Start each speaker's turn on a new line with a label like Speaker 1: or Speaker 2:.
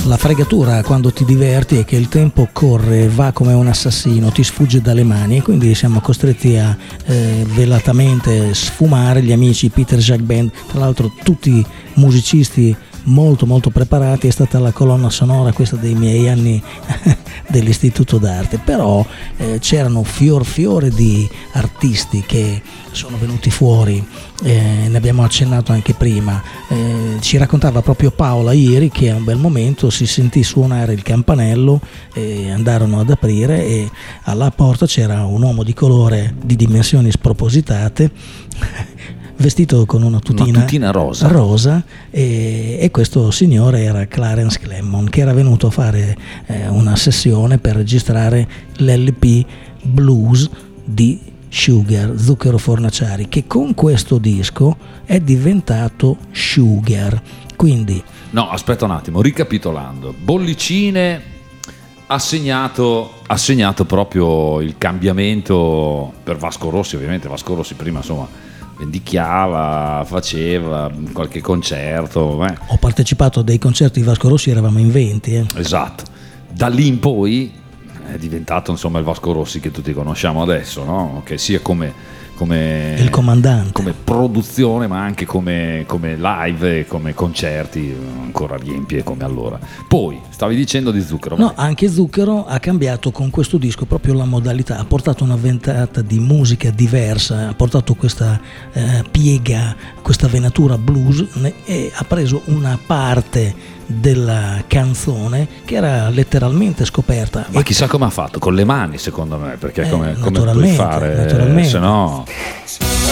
Speaker 1: La fregatura quando ti diverti è che il tempo corre, va come un assassino, ti sfugge dalle mani, e quindi siamo costretti a velatamente sfumare gli amici Peter Jacques Band, tra l'altro tutti musicisti molto molto preparati. È stata la colonna sonora questa dei miei anni dell'istituto d'arte, però c'erano fior di artisti che sono venuti fuori, ne abbiamo accennato anche prima. Ci raccontava proprio Paola ieri che a un bel momento si sentì suonare il campanello e andarono ad aprire, e alla porta c'era un uomo di colore di dimensioni spropositate vestito con una tutina rosa e questo signore era Clarence Clemon, che era venuto a fare una sessione per registrare l'LP Blues di Sugar, Zucchero Fornaciari, che con questo disco è diventato Sugar. Quindi
Speaker 2: no, aspetta un attimo, ricapitolando, Bollicine ha segnato proprio il cambiamento per Vasco Rossi. Ovviamente Vasco Rossi prima insomma vendicchiava, faceva qualche concerto.
Speaker 1: Ho partecipato a dei concerti di Vasco Rossi, eravamo in 20.
Speaker 2: Esatto. Da lì in poi è diventato insomma il Vasco Rossi che tutti conosciamo adesso, no? Che sia come
Speaker 1: il comandante,
Speaker 2: come produzione, ma anche come live e come concerti ancora riempie come allora. Poi stavi dicendo di Zucchero.
Speaker 1: No, anche Zucchero ha cambiato con questo disco proprio la modalità, ha portato una ventata di musica diversa, ha portato questa piega, questa venatura blues, e ha preso una parte della canzone che era letteralmente scoperta.
Speaker 2: Ma chissà come ha fatto, con le mani secondo me, perché come puoi
Speaker 1: naturalmente,
Speaker 2: fare,
Speaker 1: naturalmente.
Speaker 2: se no